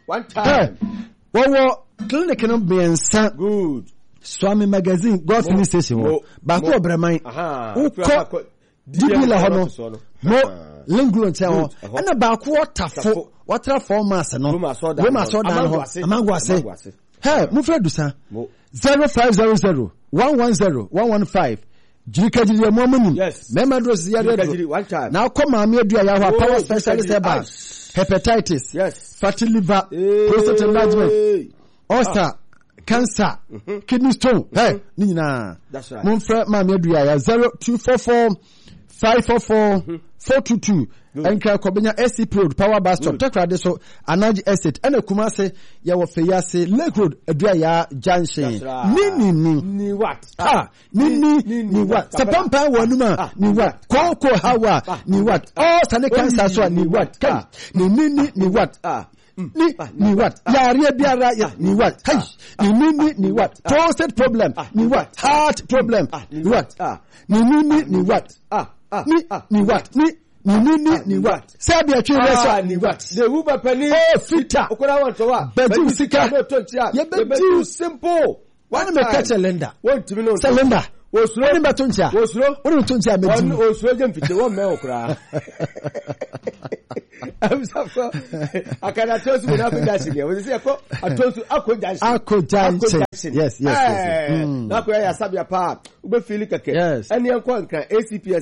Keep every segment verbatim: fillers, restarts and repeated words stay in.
one time. Wo clinic no bensa. Good. Swami magazine go finish station wo. Ba ko breman. Aha. Uko dibi la hono. Mo lingro nche ho. Ana ba ko tafo. Watra formas no. We ma so dan ho. Amango ase. Hey, mu fra dusa. zero five zero zero one one zero one one five. Jirika jiri mo munim. Yes. Mema address ya do. One time. Now come am adua ya ho power specialist eba. Hepatitis. Yes. Fatty liver. Prostate enlargement. Ulcer. Cancer. Kidney stone. Hey, ni nyina. That's right. Mon frère ma adua ya zero two four four five four four four two two. Enka Kobenya S C Road Power Bus Stop Takrade so Anaji Estate ene Kumase ya wo Feyase Lake Road adua ya junction ni ni ni ni what ah ni ni ni what sapampa wanuma ni what koko hawa ni what oh sane cancer so ni what kai ni ni ni ni what ah ni ni what yare biara ya ni what hey ni ni ni ni what prostate problem ni what heart problem ni what ni ni ni ni what ah ni ni what ni ni ni ni ni what sabi atwe resa ni what the uber penny oh fita okora want to wa bedu sika no tontia ye bedu simple one me catch cylinder one to no cylinder osuro one me tontia osuro one tontia me one osuro je mfite one me okra am safo akana tosu me na function here we say ko atosu akojansi akojansi yes yes yes na ko ya sabia pa ube feel keke ene enko nkan A C P S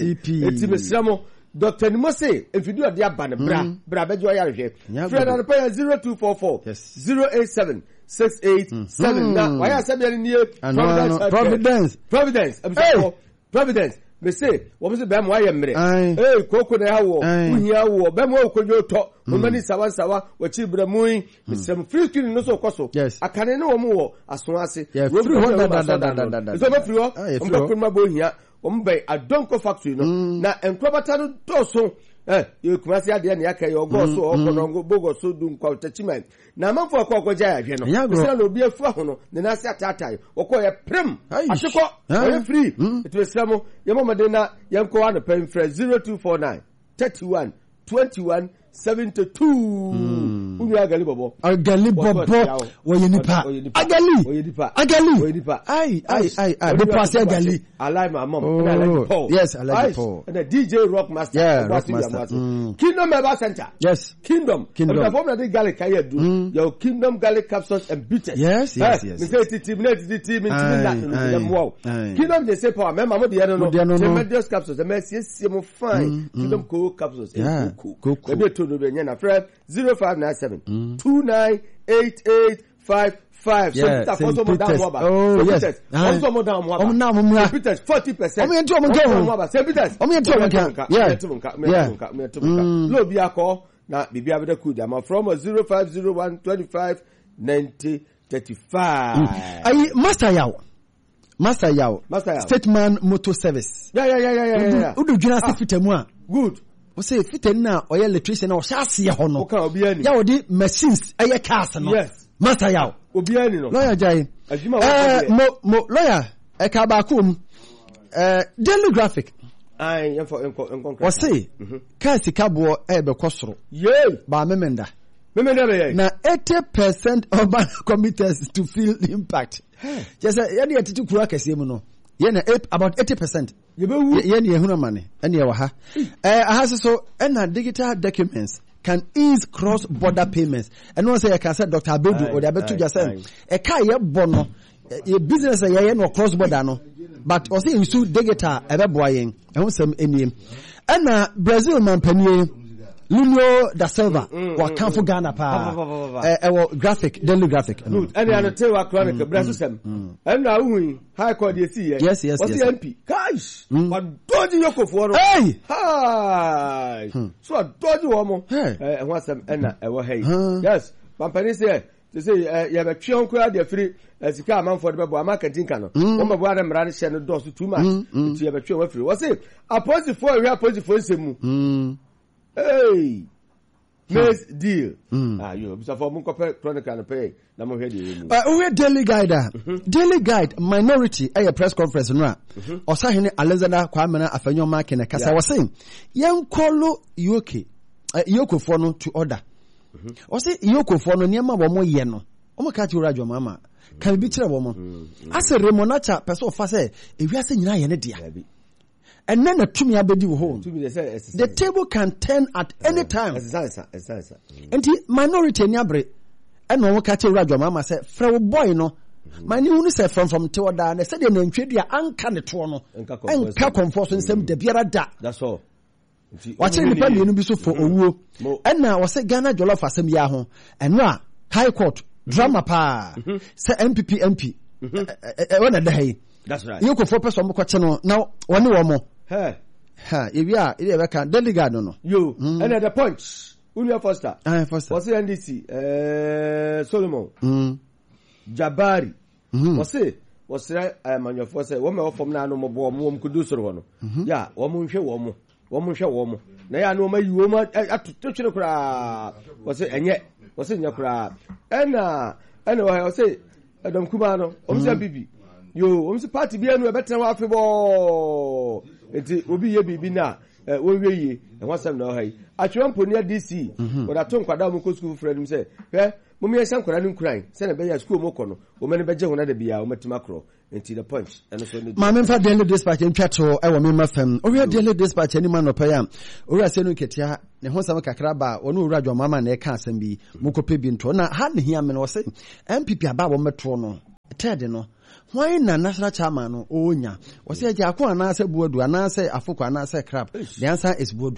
eti mesramo Doctor Nimose enfidu ade aba ne bra bra bejo ya rehwe friend and pay zero two four four zero eight seven six eight seven na why sabia ni Providence Providence Providence am safo Providence me say wo me say be mo ayemre eh koko na yawo uhia wo be mo okonyo to mo mani sawa sawa wachi bramuin me say free screen no so koso akane ne wo mo wo aso ase wo free ho da da da da so be free ho mo ko ma bo hia o mbe adonko factory no na enkrobata no to so eh you kumasi ade na yakai ogo so okonongo bogo so du nkwa attachment na manfo akọ akọja ya hwe no bisa na obi afu ho no ne na se atatai okọ ya prem ahyekọ o free it was samo yemomade na yemko wa no pen frɛ zero two four nine three one two one seventy two unu agali bobo agali bobo woyenipa agali woyenipa agali woyenipa ai ai ai ai the pass agali I like my mom and I like Paul yes I like Paul and the D J Rock Master yeah Rock Master Kingdom Meba Center yes Kingdom Kingdom the form that garlic kai do your Kingdom garlic capsules and bitters yes yes yes me say team net the team in that wow Kingdom they say power remember mo the no the medios capsules the mercy see mo fine Kingdom co capsules and cool cool no be na friend zero five nine seven two nine eight eight five five so that photo mo down mo ba oh yes photo mo down mo ba o na mo mura Peters forty percent o me ento mo nka mo ba say Peters o me ento mo nka yeah me ento mo nka me ento mo nka me ento mo nka lo bi akọ na bibi abeda ku dia ma from zero five zero one two five ninety thirty-five ai master yawo master yawo Stateman Motor Service yeah yeah yeah yeah yeah udu dwuna se fitamu a good we say fitan na oya electrician na o sha ase ho no okay obi ani ya odi machines eye cars no yes master yawo obi ani no lawyer jai eh mo mo lawyer e ka ba ko um eh Daily Graphic ai enfo enko enko we say ka sikabo e be kosoro yeah ba memenda memenda be na eighty percent of urban commuters to feel the impact just ya dey atitu kura kase mu no ye na about eighty percent ye be wu ye na ehuna mane ene ye wa ha eh aha so na digital documents can ease cross border payments and no say you can say Doctor Abedu or the Abetu just say e ka ye bono ye business ye ye no cross border no but o say you su digital e be boa yen e ho sam eniem na Brazil man panie Lulio da Silva wa kanfo Ghana pa eh eh graphic Daily Graphic and the Tewa Chronicle Brazil sem and na hu high court dey see yes yes yes M P guys but doji yokofo ro hey hi so doji wo mo eh ho asem na e wo hey yes pampani say they say ya be twe onko ade afiri sika amanfo de bebo ama kantinka no wo bebo ade mra ne hye no do so too much tu ya be twe wafiri wo say apostle we apostle nsemu hey Miss deal ah you bisa for mun kope chronicle na pay na mo hwede emu uh we Daily Guide Daily Guide minority a press conference no a osahene Alexander Kwame na afanyo mark na kasa was saying yen kolo U K uh, Yokofo no to order Ose Yoko for no niema wo mo ye no. Omo ka ti ura mama. Kan bi kire wo mo. Ase Remonacha person fa say ewiase nyina ye ne dia. And then the tumi abedi wo home. The table can turn at any time. And the minority ni abre. And no ka ti ura mama say frɛ wo boy no. Mani unu say from from Teoda na say de nantwe dia anka ne to no. Enka comfort so nsem de biara da. That's all. Watch the family no bi so for owuo. And na wo say Ghana jollof asem ya ho. Eno a High Court drama pa. Say M P P M P. E wona da hai. That's right. You go for person mo kwache no. Now woni wo mo. Hey. Ha, if you are, if you can delegate no no. You and at the punch. Unia Foster. Ah, Foster. Was N D C? Uh, Solomon. Mm. Jabari. Was it? Was there? I'm on your first. One more from now. No more. One could do so. One. Yeah. One more. One more. One more. One more. Now I know my you. Woman. At touch the crowd. Was it? And yet was in your crowd. And uh, I know. I say. Adam Kumano. Omsa Bibi. You. Omsa party. Be no better than Afribo. Eti obi ye bibi na eh wonwe yi e wasam na ohai atwempo ne D C oda to nkwada mo ko school friend say hwe mo me yesa nkwada ne nkran se na be ya school mo ko no o me ne beje ho na da bia o matima kro enti the punch eno so ne ma me fa daily dispatch ntwato e wo me mafam o wi daily dispatch ani man no pa ya o wi ase no ketia ne ho sam kakra ba o no owura dwomama na e ka asam bi mo ko pe bi nto na ha ne hia me no se M P P aba wo meto no ted no why na national chairman no onya o say ja ko ana say buodu ana say afoko ana say crap the answer is buodu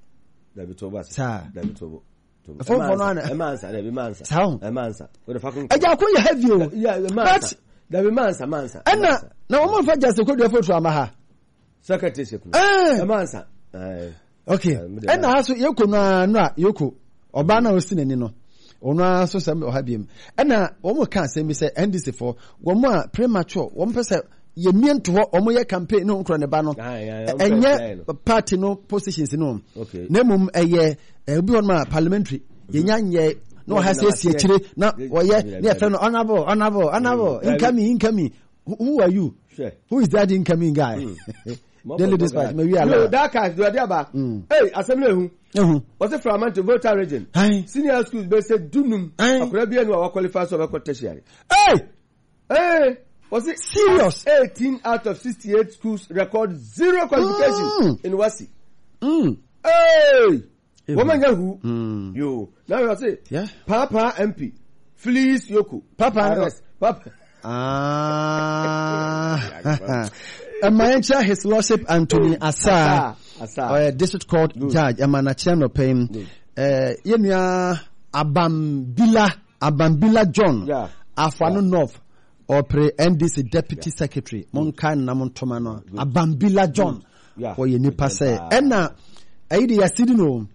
David Toba sir David Toba for for no ana emansa David Mansa sao emansa we the fucking ja ko you heavy o yeah emansa David Mansa Mansa ana na o mo fa just ko do for ama ha secretary sekuru emansa eh okay ana aso yeko no no a yeko oba na o sinani no ono so sem o ha biem na wo mo kan sem bi say N D C for wo mo a premature wo mo pese ye miento ho o mo ye campaign no nkro ne ba no enye party no positions no na mum eye obi won ma parliamentary ye nyanye no ha say sie kire na wo ye na fe no honorable honorable honorable incoming incoming who are you sure. Who is that incoming guy Daily Dispatch me we are no that guy do dey aba hey assembly hu ehun was it from to voter region senior schools be say dunum akura bia no wa qualify so be tertiary hey hey was it serious eighteen out of sixty-eight schools record zero qualification mm. in Wasi mm hey woman yahu mm. yo now you say yeah Papa M P flees Yoko Papa arrest Papa ah Emancha his lordship Anthony Asa uh, district court Good. Judge Emanacha no pain eh yenua Abambila Abambila John yeah. Afano yeah. North or pre N D C deputy yeah. secretary monka na montoma no Abambila John yeah. for ye nipa say ena ayi de yasidi no